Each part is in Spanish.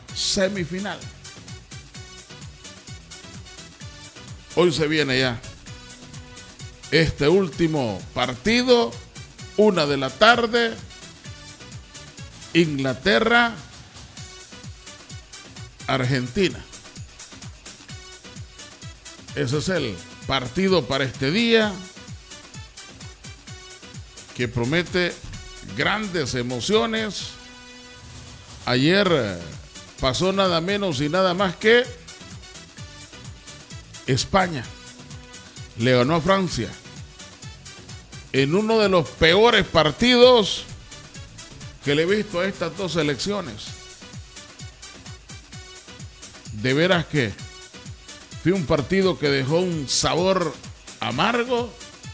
semifinal. Hoy se viene ya este último partido, 1 de la tarde, Inglaterra, Argentina. Ese es el partido para este día, que promete grandes emociones. Ayer pasó nada menos y nada más que España le ganó a Francia en uno de los peores partidos que le he visto a estas dos selecciones. De veras que fue un partido que dejó un sabor amargo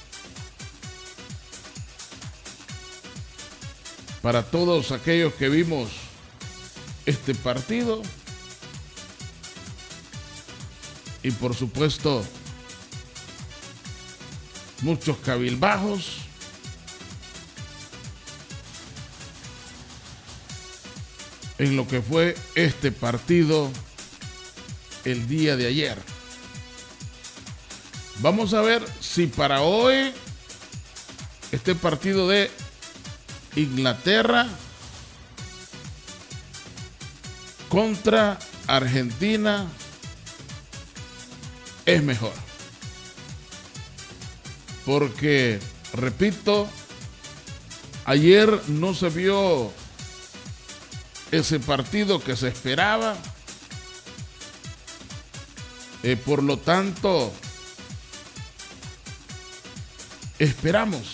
para todos aquellos que vimos este partido. Y por supuesto, muchos cabilbajos. En lo que fue este partido el día de ayer. Vamos a ver si para hoy este partido de Inglaterra contra Argentina es mejor. Porque, repito, ayer no se vio ese partido que se esperaba. Por lo tanto, esperamos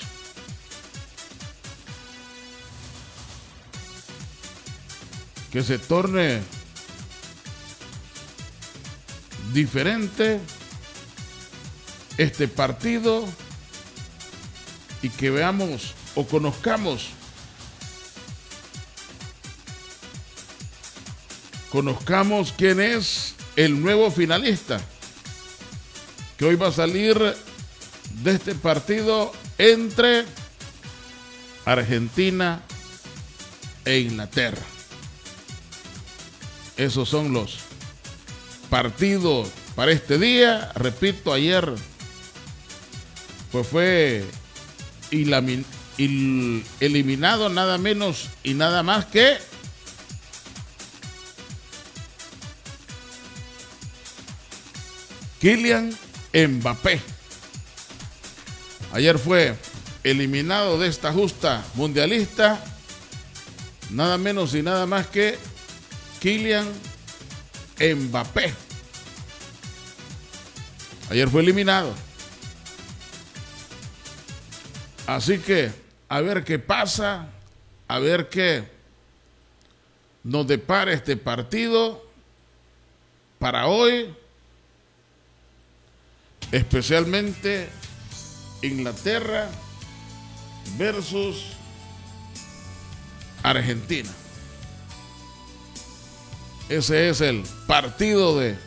que se torne diferente este partido y que veamos o conozcamos quién es el nuevo finalista que hoy va a salir de este partido entre Argentina e Inglaterra. Esos son los partidos para este día. Repito, ayer pues fue eliminado nada menos y nada más que Kylian Mbappé. Ayer fue eliminado de esta justa mundialista nada menos y nada más que Kylian Mbappé. Ayer fue eliminado. Así que a ver qué pasa, a ver qué nos depara este partido para hoy, especialmente Inglaterra versus Argentina. Ese es el partido de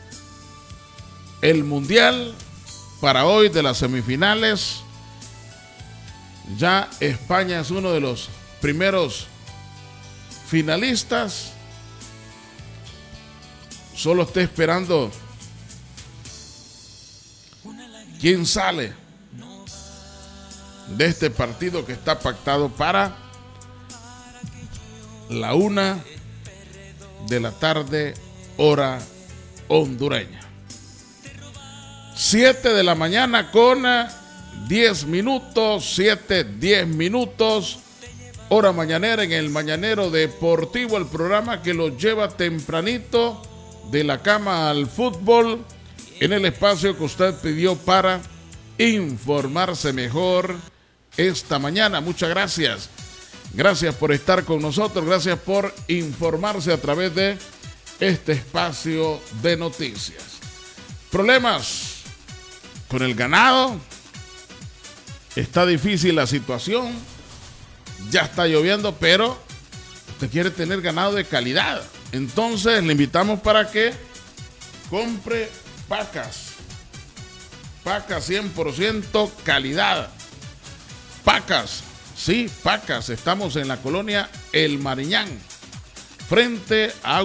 el Mundial para hoy de las semifinales. Ya España es uno de los primeros finalistas. Solo está esperando quién sale de este partido que está pactado para la 1 de la tarde, hora hondureña. 7 de la mañana con 10 minutos, 7:10 minutos, hora mañanera en el Mañanero Deportivo, el programa que los lleva tempranito de la cama al fútbol, en el espacio que usted pidió para informarse mejor esta mañana. Muchas gracias. Gracias por estar con nosotros, gracias por informarse a través de este espacio de noticias. Problemas con el ganado. Está difícil la situación. Ya está lloviendo, pero usted quiere tener ganado de calidad. Entonces le invitamos para que compre Pacas. Pacas 100% calidad. Pacas. Sí, Pacas. Estamos en la colonia El Mariñán, frente a